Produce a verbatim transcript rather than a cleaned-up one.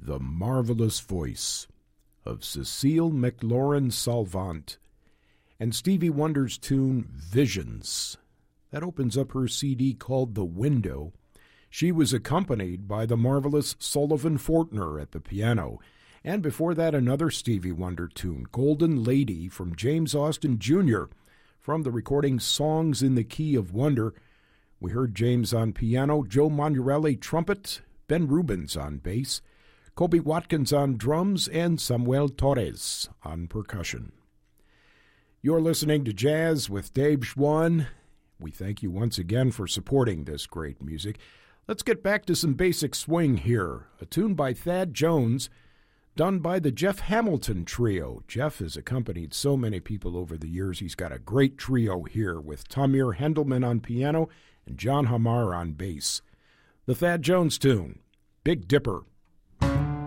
the marvelous voice of Cecile McLaurin-Salvant and Stevie Wonder's tune Visions. That opens up her C D called The Window. She was accompanied by the marvelous Sullivan Fortner at the piano. And before that, another Stevie Wonder tune, Golden Lady, from James Austin Junior From the recording Songs in the Key of Wonder. We heard James on piano, Joe Manuelli trumpet, Ben Rubens on bass, Kobe Watkins on drums, and Samuel Torres on percussion. You're listening to Jazz with Dave Schwann. We thank you once again for supporting this great music. Let's get back to some basic swing here. A tune by Thad Jones, done by the Jeff Hamilton Trio. Jeff has accompanied so many people over the years. He's got a great trio here with Tamir Hendelman on piano and John Hamar on bass. The Thad Jones tune, Big Dipper.